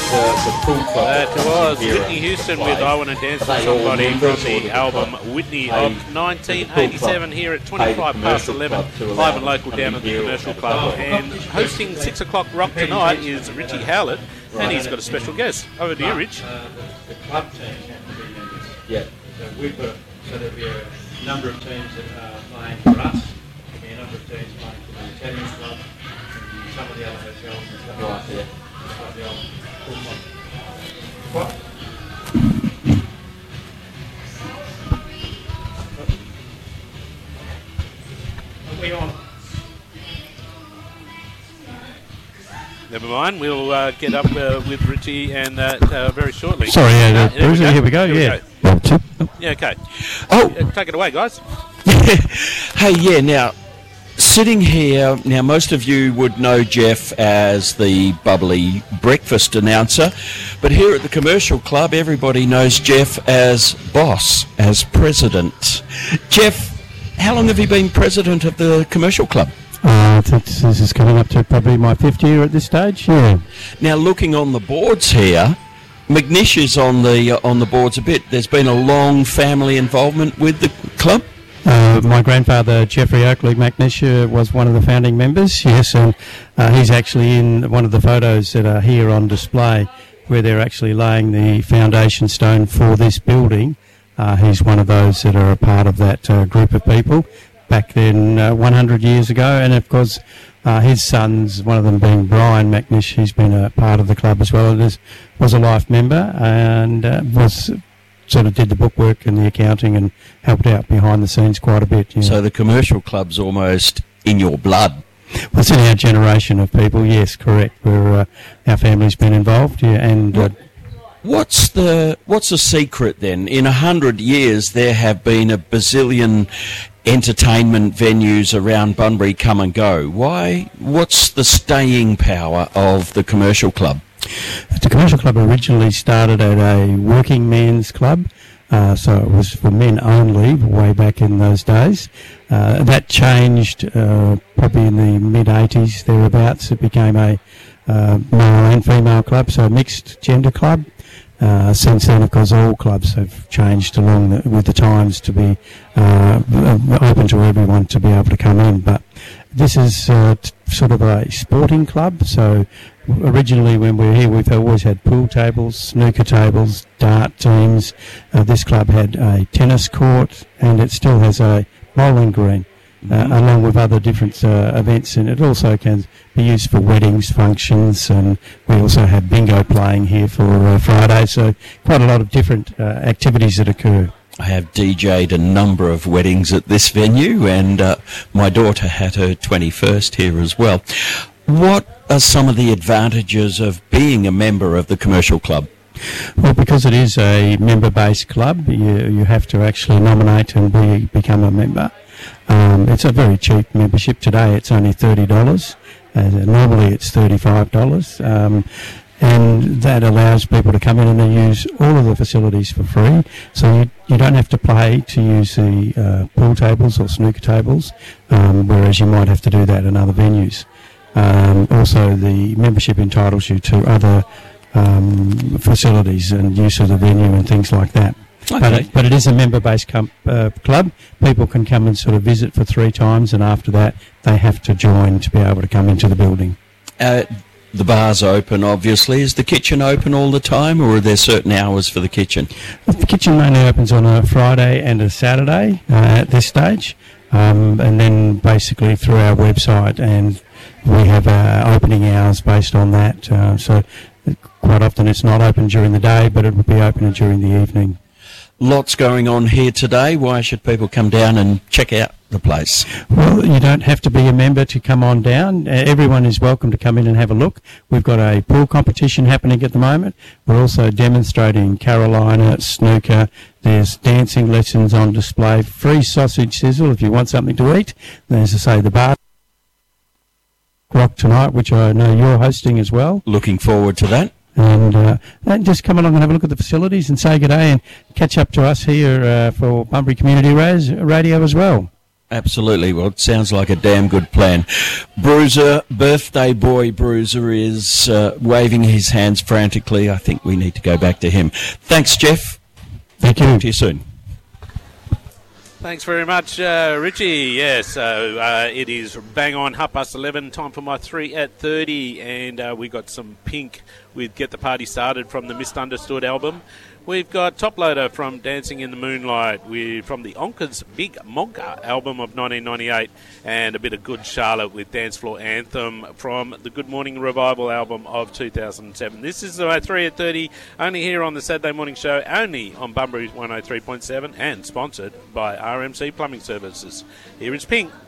the pool club. That was Whitney Houston with I Want to Dance with Somebody from the album Whitney of 1987 here at 25 past 11, live and local down at the Commercial Club. And hosting 6 o'clock rock tonight is Richie Howlett, and he's got a special guest. Over to you, Rich. The club teams have to be members. Yeah. So there'll be a number of teams that are playing for us. There'll be a number of teams playing for the Italian club and some of the other hotels and stuff. Right, yeah. Like the old pool club. What? Are we on? Never mind, we'll get up with Richie and very shortly. Sorry, Bruiser, here we go. Yeah, okay. Oh, take it away, guys. Hey, yeah, now, sitting here, now most of you would know Jeff as the bubbly breakfast announcer, but here at the Commercial Club, everybody knows Jeff as boss, as president. Jeff, how long have you been president of the Commercial Club? I think this is coming up to probably my 5th year at this stage, yeah. Now, looking on the boards here, McNish is on the boards a bit. There's been a long family involvement with the club. My grandfather, Geoffrey Oakley McNish, was one of the founding members, yes, and he's actually in one of the photos that are here on display where they're actually laying the foundation stone for this building. He's one of those that are a part of that group of people back then 100 years ago, and of course his sons, one of them being Brian McNish, he's been a part of the club as well, and was a life member and was sort of did the bookwork and the accounting and helped out behind the scenes quite a bit. Yeah. So the Commercial Club's almost in your blood. Well, it's in our generation of people, yes, correct, where our family's been involved, yeah, and... What's the secret then? In 100 years, there have been a bazillion entertainment venues around Bunbury come and go. Why? What's the staying power of the Commercial Club? The Commercial Club originally started at a working men's club, so it was for men only way back in those days. That changed probably in the mid-80s, thereabouts. It became a male and female club, so a mixed gender club. Since then, of course, all clubs have changed along with the times to be open to everyone to be able to come in. But this is sort of a sporting club. So originally when we were here, we've always had pool tables, snooker tables, dart teams. This club had a tennis court, and it still has a bowling green. Along with other different events, and it also can be used for weddings, functions, and we also have bingo playing here for Friday, so quite a lot of different activities that occur. I have DJ'd a number of weddings at this venue, and my daughter had her 21st here as well. What are some of the advantages of being a member of the Commercial Club? Well, because it is a member-based club, you have to actually nominate and become a member. It's a very cheap membership. Today it's only $30. Normally it's $35. And that allows people to come in and use all of the facilities for free. So you don't have to pay to use the pool tables or snooker tables, whereas you might have to do that in other venues. Also, the membership entitles you to other facilities and use of the venue and things like that. Okay. But it is a member-based club. People can come and sort of visit for 3 times, and after that they have to join to be able to come into the building. The bar's open, obviously. Is the kitchen open all the time, or are there certain hours for the kitchen? The kitchen mainly opens on a Friday and a Saturday at this stage, and then basically through our website, and we have opening hours based on that. So quite often it's not open during the day, but it will be open during the evening. Lots going on here today. Why should people come down and check out the place? Well, you don't have to be a member to come on down. Everyone is welcome to come in and have a look. We've got a pool competition happening at the moment. We're also demonstrating Carolina, snooker. There's dancing lessons on display. Free sausage sizzle if you want something to eat. And as I say, the bar rock tonight, which I know you're hosting as well. Looking forward to that. And just come along and have a look at the facilities and say good day and catch up to us here for Bunbury Community Radio as well. Absolutely. Well, it sounds like a damn good plan. Bruiser, birthday boy Bruiser, is waving his hands frantically. I think we need to go back to him. Thanks, Jeff. Thank you. Talk to you soon. Thanks very much, Richie. Yes, so it is bang on 11:30. Time for my 3 at 30, and we got some Pink with Get the Party Started from the Misunderstood album. We've got Top Loader from Dancing in the Moonlight from the Onkers Big Monka album of 1998, and a bit of Good Charlotte with Dance Floor Anthem from the Good Morning Revival album of 2007. This is my 3 at 30, only here on the Saturday Morning Show, only on Bunbury 103.7, and sponsored by RMC Plumbing Services. Here is Pink.